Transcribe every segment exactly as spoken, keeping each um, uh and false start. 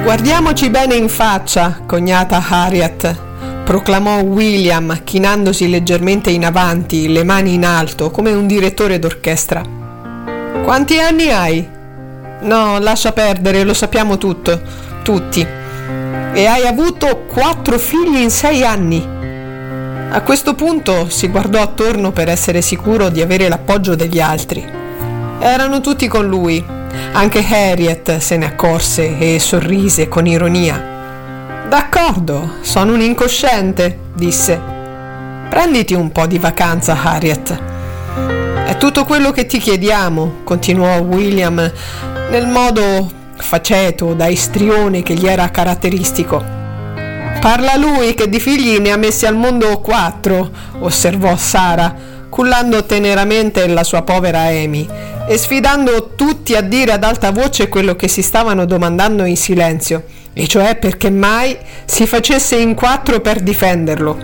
Guardiamoci bene in faccia, cognata Harriet, proclamò William, chinandosi leggermente in avanti, le mani in alto, come un direttore d'orchestra. Quanti anni hai? No, lascia perdere, lo sappiamo tutto, tutti. E hai avuto quattro figli in sei anni. A questo punto si guardò attorno per essere sicuro di avere l'appoggio degli altri. Erano tutti con lui. Anche Harriet se ne accorse e sorrise con ironia. D'accordo, sono un incosciente, disse. Prenditi un po' di vacanza, Harriet. È tutto quello che ti chiediamo, continuò William nel modo faceto da istrione che gli era caratteristico. Parla lui che di figli ne ha messi al mondo quattro, osservò Sara, cullando teneramente la sua povera Amy e sfidando tutti a dire ad alta voce quello che si stavano domandando in silenzio, e cioè perché mai si facesse in quattro per difenderlo.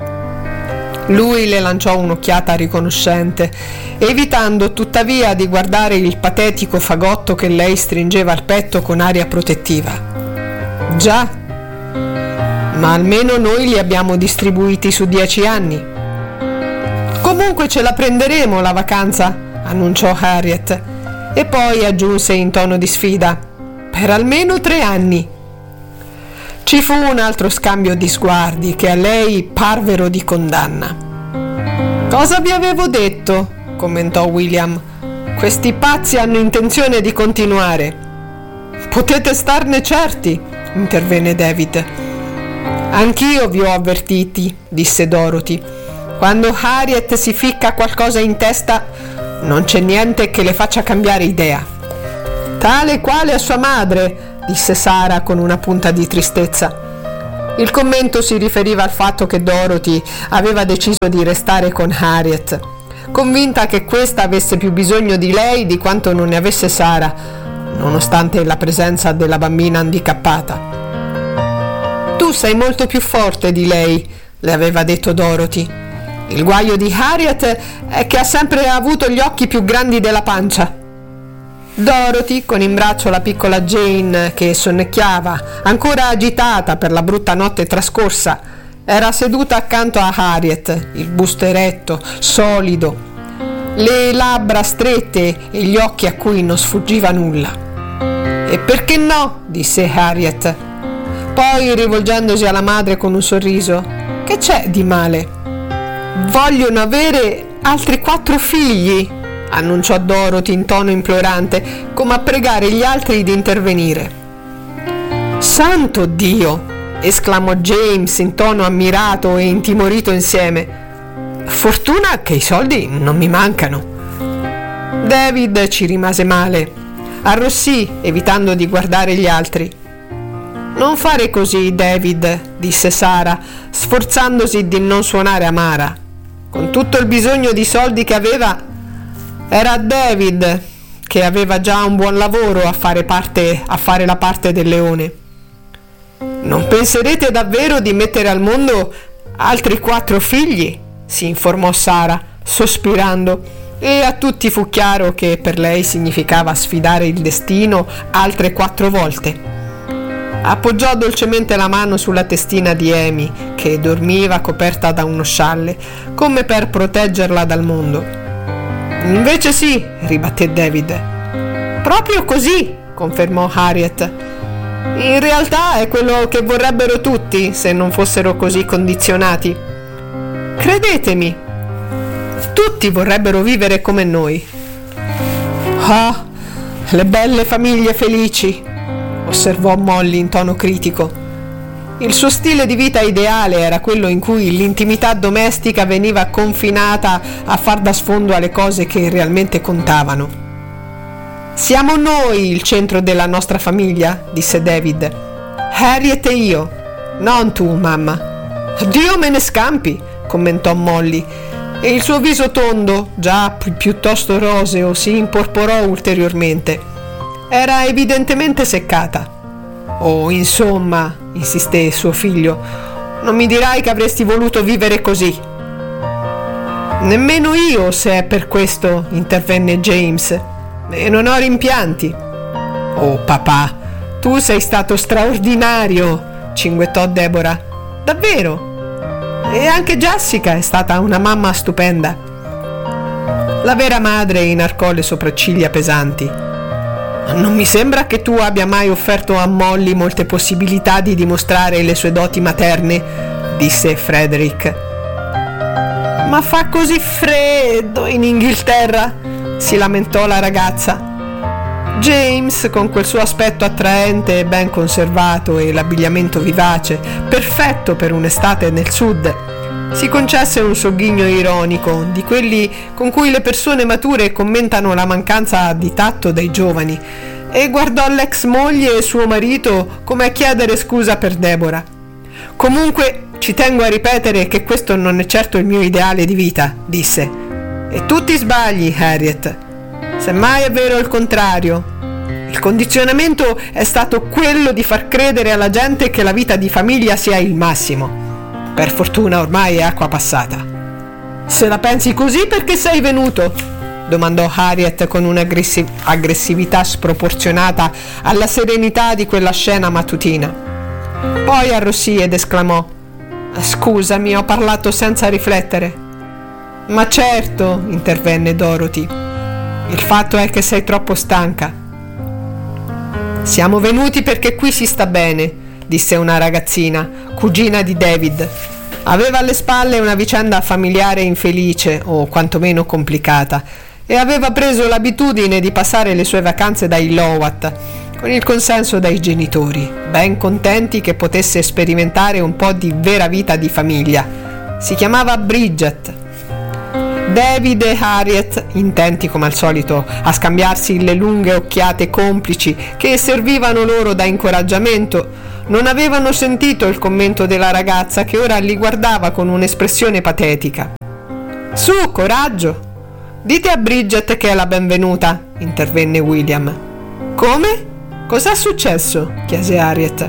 Lui le lanciò un'occhiata riconoscente, evitando tuttavia di guardare il patetico fagotto che lei stringeva al petto con aria protettiva. Già, ma almeno noi li abbiamo distribuiti su dieci anni. Comunque ce la prenderemo la vacanza, annunciò Harriet, e poi aggiunse in tono di sfida, per almeno tre anni. Ci fu un altro scambio di sguardi che a lei parvero di condanna. Cosa vi avevo detto? Commentò William. Questi pazzi hanno intenzione di continuare. Potete starne certi, intervenne David. Anch'io vi ho avvertiti, disse Dorothy. Quando Harriet si ficca qualcosa in testa, non c'è niente che le faccia cambiare idea. Tale quale a sua madre, disse Sara con una punta di tristezza. Il commento si riferiva al fatto che Dorothy aveva deciso di restare con Harriet, convinta che questa avesse più bisogno di lei di quanto non ne avesse Sara, nonostante la presenza della bambina handicappata. Tu sei molto più forte di lei, le aveva detto Dorothy. Il guaio di Harriet è che ha sempre avuto gli occhi più grandi della pancia. Dorothy, con in braccio la piccola Jane che sonnecchiava, ancora agitata per la brutta notte trascorsa, era seduta accanto a Harriet, il busto eretto, solido, le labbra strette e gli occhi a cui non sfuggiva nulla. E perché no? Disse Harriet. Poi, rivolgendosi alla madre con un sorriso, che c'è di male? Vogliono avere altri quattro figli, annunciò Dorothy in tono implorante, come a pregare gli altri di intervenire. Santo Dio! Esclamò James in tono ammirato e intimorito insieme. Fortuna che i soldi non mi mancano. David ci rimase male. Arrossì, evitando di guardare gli altri. Non fare così, David, disse Sara, sforzandosi di non suonare amara. Con tutto il bisogno di soldi che aveva, era David che aveva già un buon lavoro a fare parte, a fare la parte del leone. Non penserete davvero di mettere al mondo altri quattro figli? Si informò Sara, sospirando, e a tutti fu chiaro che per lei significava sfidare il destino altre quattro volte. Appoggiò dolcemente la mano sulla testina di Amy, che dormiva coperta da uno scialle, come per proteggerla dal mondo. Invece sì, ribatté David. Proprio così, confermò Harriet. In realtà è quello che vorrebbero tutti se non fossero così condizionati. Credetemi, tutti vorrebbero vivere come noi. Ah, le belle famiglie felici, osservò Molly in tono critico. Il suo stile di vita ideale era quello in cui l'intimità domestica veniva confinata a far da sfondo alle cose che realmente contavano. Siamo noi il centro della nostra famiglia, disse David. Harriet e io, non tu, mamma. Dio me ne scampi, commentò Molly, e il suo viso tondo, già pi- piuttosto roseo, si imporporò ulteriormente. Era evidentemente seccata. Oh, insomma, insisté suo figlio, non mi dirai che avresti voluto vivere così. Nemmeno io, se è per questo, intervenne James, e non ho rimpianti. Oh, papà, Tu sei stato straordinario, cinguettò Deborah. Davvero? E anche Jessica è stata una mamma stupenda. La vera madre inarcò le sopracciglia pesanti. Non mi sembra che tu abbia mai offerto a Molly molte possibilità di dimostrare le sue doti materne, disse Frederick. Ma fa così freddo in Inghilterra, si lamentò la ragazza. James, con quel suo aspetto attraente e ben conservato e l'abbigliamento vivace, perfetto per un'estate nel sud, si concesse un sogghigno ironico, di quelli con cui le persone mature commentano la mancanza di tatto dei giovani, e guardò l'ex moglie e suo marito come a chiedere scusa per Deborah. Comunque ci tengo a ripetere che questo non è certo il mio ideale di vita, disse. E tu ti sbagli, Harriet. Semmai è vero il contrario. Il condizionamento è stato quello di far credere alla gente che la vita di famiglia sia il massimo. Per fortuna ormai è acqua passata. Se la pensi così, perché sei venuto? Domandò Harriet con un'aggressività sproporzionata alla serenità di quella scena mattutina. Poi arrossì ed esclamò: scusami, ho parlato senza riflettere. Ma certo, intervenne Dorothy. Il fatto è che sei troppo stanca. Siamo venuti perché qui si sta bene, disse una ragazzina, cugina di David. Aveva alle spalle una vicenda familiare infelice, o quantomeno complicata, e aveva preso l'abitudine di passare le sue vacanze dai Lowat, con il consenso dei genitori, ben contenti che potesse sperimentare un po' di vera vita di famiglia. Si chiamava Bridget. David e Harriet, intenti come al solito a scambiarsi le lunghe occhiate complici che servivano loro da incoraggiamento, non avevano sentito il commento della ragazza che ora li guardava con un'espressione patetica. Su, coraggio! Dite a Bridget che è la benvenuta, intervenne William. Come? Cos'è successo? Chiese Harriet.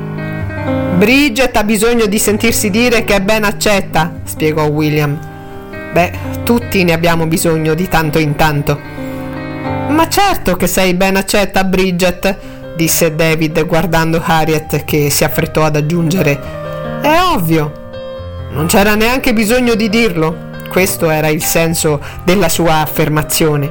Bridget ha bisogno di sentirsi dire che è ben accetta, spiegò William. Beh, tutti ne abbiamo bisogno di tanto in tanto. Ma certo che sei ben accetta, Bridget, disse David guardando Harriet, che si affrettò ad aggiungere: è ovvio. Non c'era neanche bisogno di dirlo. Questo era il senso della sua affermazione.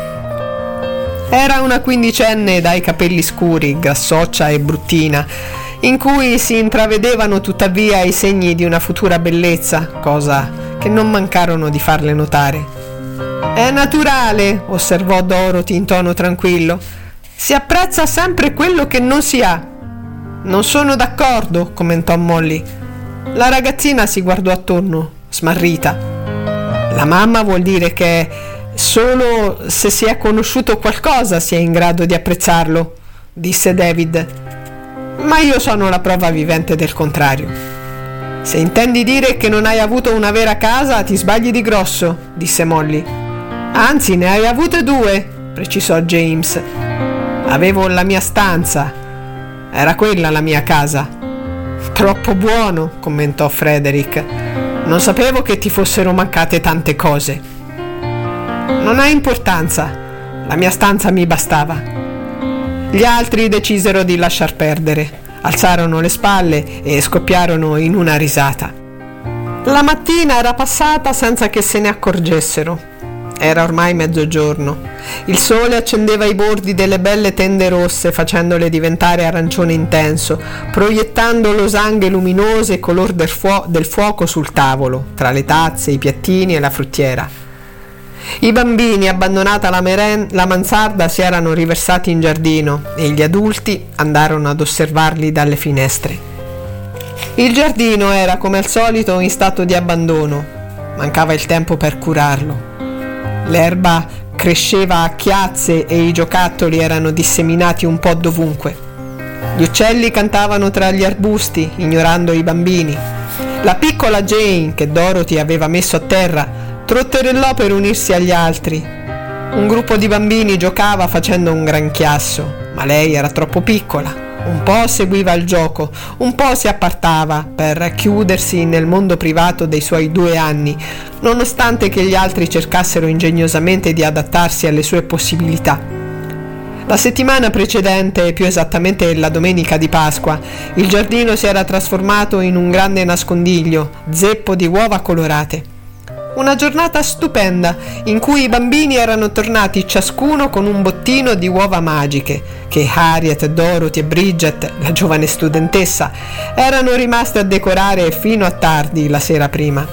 Era una quindicenne dai capelli scuri, grassoccia e bruttina, in cui si intravedevano tuttavia i segni di una futura bellezza, cosa che non mancarono di farle notare. È naturale, osservò Dorothy in tono tranquillo. Si apprezza sempre quello che non si ha. Non sono d'accordo, commentò Molly. La ragazzina si guardò attorno, smarrita. La mamma vuol dire che solo se si è conosciuto qualcosa si è in grado di apprezzarlo, disse David. Ma io sono la prova vivente del contrario. Se intendi dire che non hai avuto una vera casa, ti sbagli di grosso, disse Molly. Anzi, ne hai avute due, precisò James. Avevo la mia stanza. Era quella la mia casa. Troppo buono, commentò Frederick. Non sapevo che ti fossero mancate tante cose. Non ha importanza. La mia stanza mi bastava. Gli altri decisero di lasciar perdere. Alzarono le spalle e scoppiarono in una risata. La mattina era passata senza che se ne accorgessero. Era ormai mezzogiorno. Il sole accendeva i bordi delle belle tende rosse, facendole diventare arancione intenso, proiettando losanghe luminose color del, fuo- del fuoco sul tavolo, tra le tazze, i piattini e la fruttiera. I bambini, abbandonata la, meren- la mansarda, si erano riversati in giardino e gli adulti andarono ad osservarli dalle finestre. Il giardino era, come al solito, in stato di abbandono. Mancava il tempo per curarlo. L'erba cresceva a chiazze e i giocattoli erano disseminati un po' dovunque. Gli uccelli cantavano tra gli arbusti, ignorando i bambini. La piccola Jane, che Dorothy aveva messo a terra, trotterellò per unirsi agli altri. Un gruppo di bambini giocava facendo un gran chiasso, ma lei era troppo piccola. Un po' seguiva il gioco, un po' si appartava per chiudersi nel mondo privato dei suoi due anni, nonostante che gli altri cercassero ingegnosamente di adattarsi alle sue possibilità. La settimana precedente, più esattamente la domenica di Pasqua, il giardino si era trasformato in un grande nascondiglio, zeppo di uova colorate. Una giornata stupenda in cui i bambini erano tornati ciascuno con un bottino di uova magiche che Harriet, Dorothy e Bridget, la giovane studentessa, erano rimaste a decorare fino a tardi la sera prima.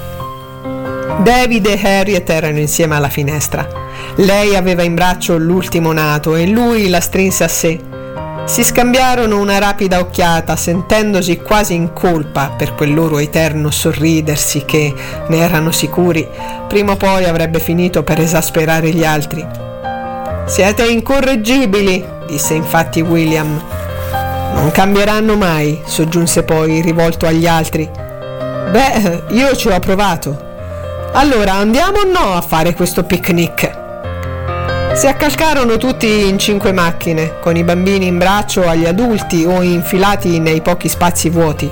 David e Harriet erano insieme alla finestra. Lei aveva in braccio l'ultimo nato e lui la strinse a sé. Si scambiarono una rapida occhiata, sentendosi quasi in colpa per quel loro eterno sorridersi che, ne erano sicuri, prima o poi avrebbe finito per esasperare gli altri. «Siete incorreggibili», disse infatti William. «Non cambieranno mai», soggiunse poi, rivolto agli altri. «Beh, io ci ho provato. Allora andiamo o no a fare questo picnic?» Si accalcarono tutti in cinque macchine, con i bambini in braccio agli adulti o infilati nei pochi spazi vuoti.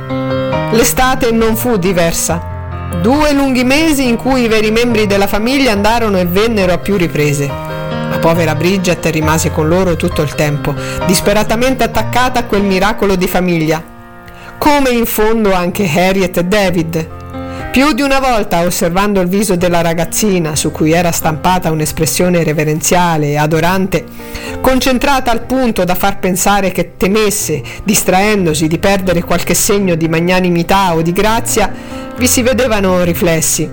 L'estate non fu diversa. Due lunghi mesi in cui i veri membri della famiglia andarono e vennero a più riprese. La povera Bridget rimase con loro tutto il tempo, disperatamente attaccata a quel miracolo di famiglia. Come in fondo anche Harriet e David. Più di una volta, osservando il viso della ragazzina, su cui era stampata un'espressione reverenziale e adorante, concentrata al punto da far pensare che temesse, distraendosi, di perdere qualche segno di magnanimità o di grazia, vi si vedevano riflessi.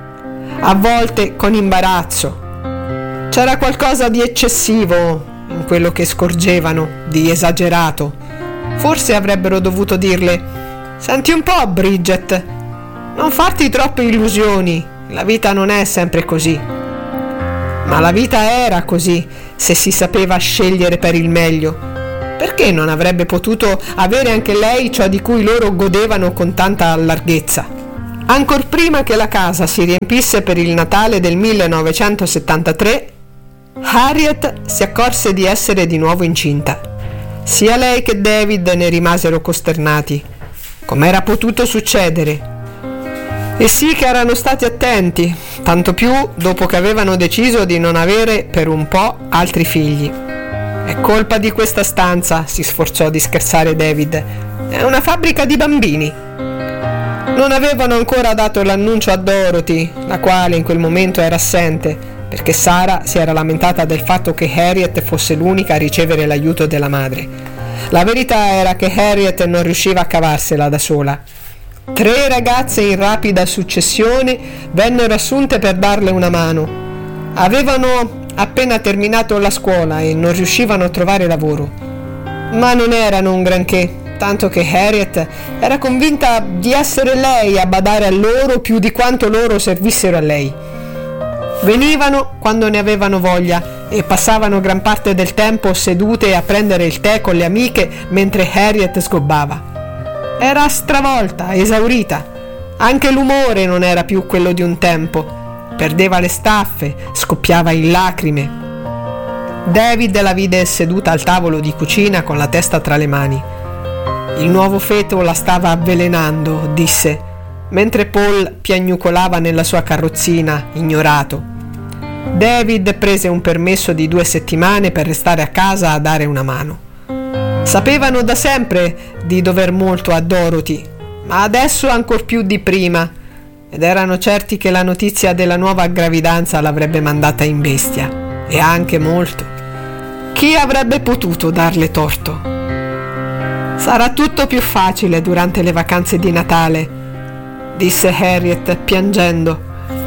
A volte con imbarazzo. C'era qualcosa di eccessivo in quello che scorgevano, di esagerato. Forse avrebbero dovuto dirle: «Senti un po', Bridget, non farti troppe illusioni, la vita non è sempre così». Ma la vita era così, se si sapeva scegliere per il meglio. Perché non avrebbe potuto avere anche lei ciò di cui loro godevano con tanta larghezza? Ancor prima che la casa si riempisse per il Natale del millenovecentosettantatré, Harriet si accorse di essere di nuovo incinta. Sia lei che David ne rimasero costernati. Com'era potuto succedere? E sì che erano stati attenti, tanto più dopo che avevano deciso di non avere per un po' altri figli. «È colpa di questa stanza», si sforzò di scherzare David. «È una fabbrica di bambini». Non avevano ancora dato l'annuncio a Dorothy, la quale in quel momento era assente, perché Sara si era lamentata del fatto che Harriet fosse l'unica a ricevere l'aiuto della madre. La verità era che Harriet non riusciva a cavarsela da sola. Tre ragazze in rapida successione vennero assunte per darle una mano. Avevano appena terminato la scuola e non riuscivano a trovare lavoro. Ma non erano un granché, tanto che Harriet era convinta di essere lei a badare a loro più di quanto loro servissero a lei. Venivano quando ne avevano voglia e passavano gran parte del tempo sedute a prendere il tè con le amiche mentre Harriet sgobbava. Era stravolta, esaurita. Anche l'umore non era più quello di un tempo. Perdeva le staffe, scoppiava in lacrime. David la vide seduta al tavolo di cucina con la testa tra le mani. «Il nuovo feto la stava avvelenando», disse, mentre Paul piagnucolava nella sua carrozzina, ignorato. David prese un permesso di due settimane per restare a casa a dare una mano. Sapevano da sempre di dover molto a Dorothy, ma adesso ancor più di prima, ed erano certi che la notizia della nuova gravidanza l'avrebbe mandata in bestia, e anche molto. Chi avrebbe potuto darle torto? «Sarà tutto più facile durante le vacanze di Natale», disse Harriet piangendo.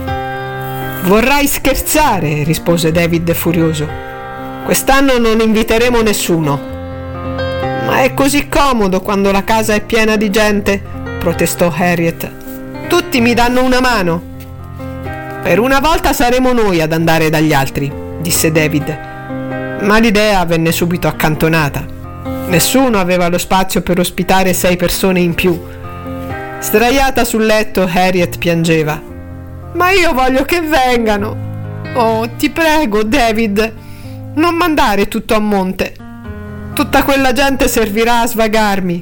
«Vorrai scherzare», rispose David furioso. «Quest'anno non inviteremo nessuno». «Ma è così comodo quando la casa è piena di gente», protestò Harriet. «Tutti mi danno una mano». «Per una volta saremo noi ad andare dagli altri», disse David. Ma l'idea venne subito accantonata. Nessuno aveva lo spazio per ospitare sei persone in più. Sdraiata sul letto, Harriet piangeva. «Ma io voglio che vengano. Oh, ti prego, David, non mandare tutto a monte. Tutta quella gente servirà a svagarmi».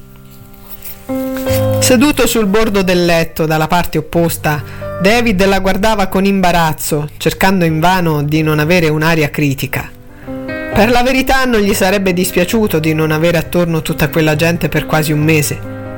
Seduto sul bordo del letto, dalla parte opposta, David la guardava con imbarazzo, cercando invano di non avere un'aria critica. Per la verità non gli sarebbe dispiaciuto di non avere attorno tutta quella gente per quasi un mese.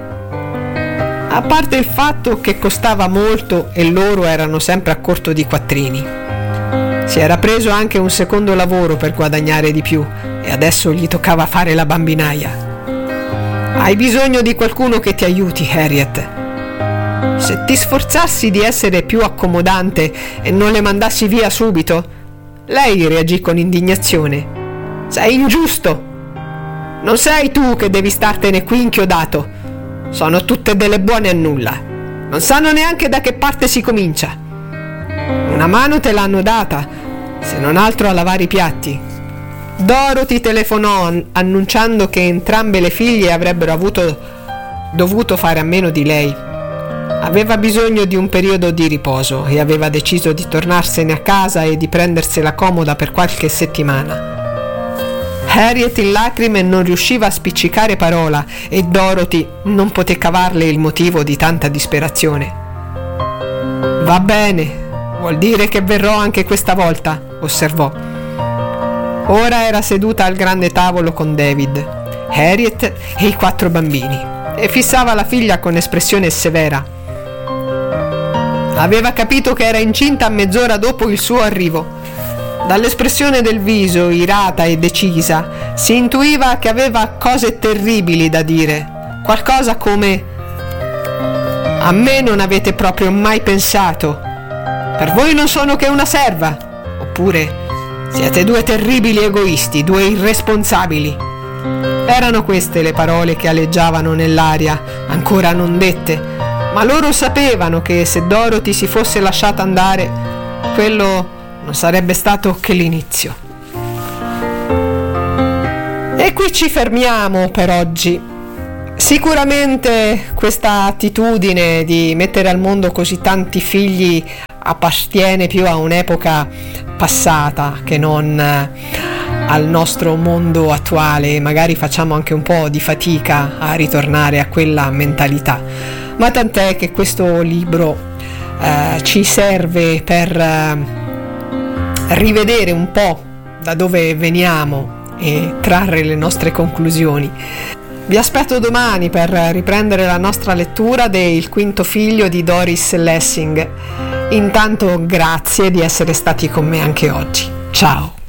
A parte il fatto che costava molto e loro erano sempre a corto di quattrini. Si era preso anche un secondo lavoro per guadagnare di più e adesso gli toccava fare la bambinaia. Hai bisogno di qualcuno che ti aiuti, Harriet. Se ti sforzassi di essere più accomodante e non le mandassi via subito, lei reagì con indignazione. Sei ingiusto! Non sei tu che devi startene qui inchiodato. Sono tutte delle buone a nulla. Non sanno neanche da che parte si comincia. Una mano te l'hanno data, se non altro a lavare i piatti. Dorothy telefonò an- annunciando che entrambe le figlie avrebbero avuto dovuto fare a meno di lei. Aveva bisogno di un periodo di riposo e aveva deciso di tornarsene a casa e di prendersela comoda per qualche settimana. Harriet in lacrime non riusciva a spiccicare parola e Dorothy non poté cavarle il motivo di tanta disperazione. Va bene, vuol dire che verrò anche questa volta, osservò. Ora era seduta al grande tavolo con David, Harriet e i quattro bambini e fissava la figlia con espressione severa. Aveva capito che era incinta a mezz'ora dopo il suo arrivo. Dall'espressione del viso, irata e decisa, si intuiva che aveva cose terribili da dire, qualcosa come: a me non avete proprio mai pensato, per voi non sono che una serva, oppure siete due terribili egoisti, due irresponsabili. Erano queste le parole che aleggiavano nell'aria, ancora non dette, ma loro sapevano che se Dorothy si fosse lasciata andare, quello non sarebbe stato che l'inizio. E qui ci fermiamo per oggi. Sicuramente questa attitudine di mettere al mondo così tanti figli appartiene più a un'epoca passata che non al nostro mondo attuale. Magari facciamo anche un po' di fatica a ritornare a quella mentalità, ma tant'è che questo libro eh, ci serve per eh, rivedere un po' da dove veniamo e trarre le nostre conclusioni. Vi aspetto domani per riprendere la nostra lettura del quinto figlio di Doris Lessing. Intanto grazie di essere stati con me anche oggi. Ciao!